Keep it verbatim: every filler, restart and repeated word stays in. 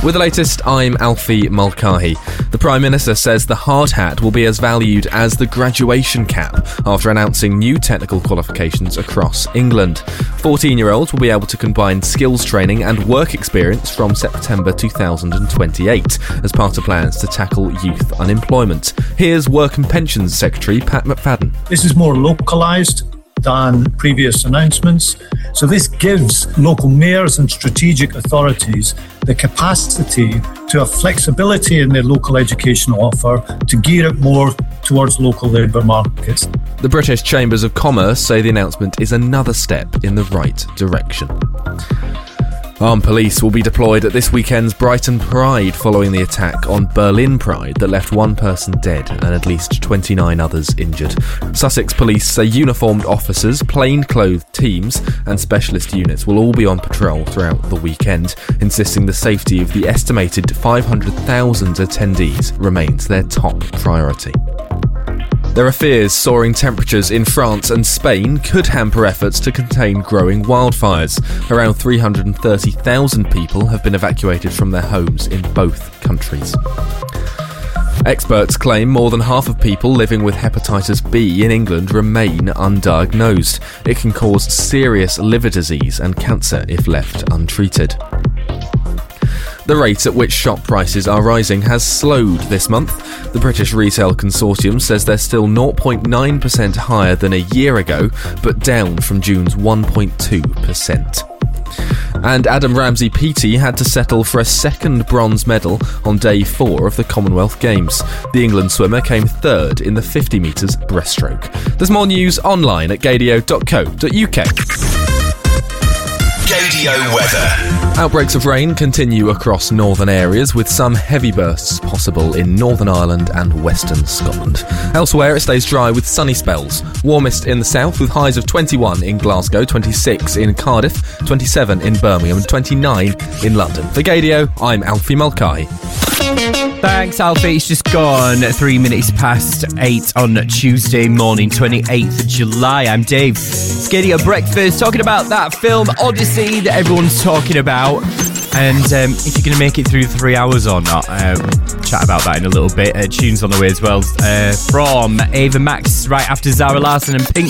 With the latest, I'm Alfie Mulcahy. The Prime Minister says the hard hat will be as valued as the graduation cap after announcing new technical qualifications across England. fourteen-year-olds will be able to combine skills training and work experience from September two thousand twenty-eight as part of plans to tackle youth unemployment. Here's Work and Pensions Secretary Pat McFadden. This is more localised than previous announcements. So this gives local mayors and strategic authorities the capacity to have flexibility in their local educational offer to gear it more towards local labour markets. The British Chambers of Commerce say the announcement is another step in the right direction. Armed police will be deployed at this weekend's Brighton Pride following the attack on Berlin Pride that left one person dead and at least twenty-nine others injured. Sussex police say uniformed officers, plain-clothed teams and specialist units will all be on patrol throughout the weekend, insisting the safety of the estimated five hundred thousand attendees remains their top priority. There are fears soaring temperatures in France and Spain could hamper efforts to contain growing wildfires. Around three hundred thirty thousand people have been evacuated from their homes in both countries. Experts claim more than half of people living with hepatitis B in England remain undiagnosed. It can cause serious liver disease and cancer if left untreated. The rate at which shop prices are rising has slowed this month. The British Retail Consortium says they're still zero point nine percent higher than a year ago, but down from June's one point two percent. And Adam Ramsey P T had to settle for a second bronze medal on day four of the Commonwealth Games. The England swimmer came third in the fifty metres breaststroke. There's more news online at gadio dot co dot uk. Gadio weather. Outbreaks of rain continue across northern areas, with some heavy bursts possible in Northern Ireland and western Scotland. Elsewhere, it stays dry with sunny spells. Warmest in the south, with highs of twenty-one in Glasgow, twenty-six in Cardiff, twenty-seven in Birmingham and twenty-nine in London. For Gadio, I'm Alfie Mulcahy. Thanks, Alfie. It's just gone three minutes past eight on Tuesday morning, twenty-eighth of July. I'm Dave. It's Gadio Breakfast, talking about that film Odyssey that everyone's talking about. And um, if you're going to make it through three hours or not, um, chat about that in a little bit. Uh, tunes on the way as well. Uh, from Ava Max, right after Zara Larsson and Pink.